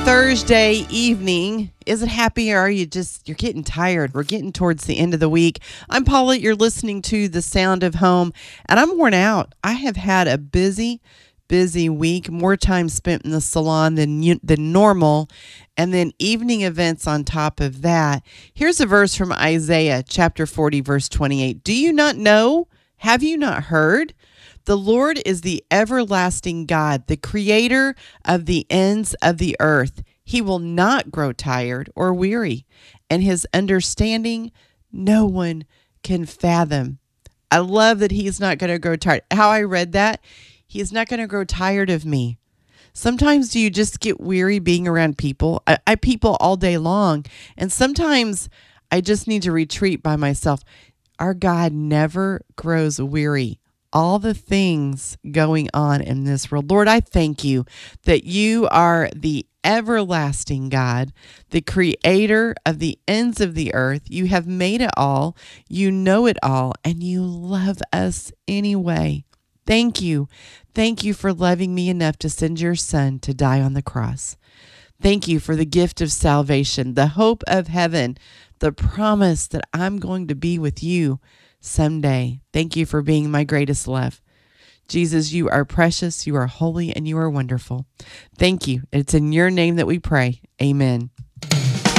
Thursday evening. Is it happy or are you're getting tired? We're getting towards the end of the week. I'm Paula. You're listening to The Sound of Home, and I'm worn out. I have had a busy week, more time spent in the salon than normal, and then evening events on top of that. Here's a verse from Isaiah chapter 40, verse 28. Do you not know? Have you not heard? The Lord is the everlasting God, the creator of the ends of the earth. He will not grow tired or weary, and his understanding no one can fathom. I love that he's not going to grow tired. How I read that, he's not going to grow tired of me. Sometimes do you just get weary being around people? I people all day long, and sometimes I just need to retreat by myself. Our God never grows weary. All the things going on in this world. Lord, I thank you that you are the everlasting God, the creator of the ends of the earth. You have made it all, you know it all, and you love us anyway. Thank you. Thank you for loving me enough to send your son to die on the cross. Thank you for the gift of salvation, the hope of heaven, the promise that I'm going to be with you someday. Thank you for being my greatest love. Jesus, you are precious, you are holy, and you are wonderful. Thank you. It's in your name that we pray. Amen.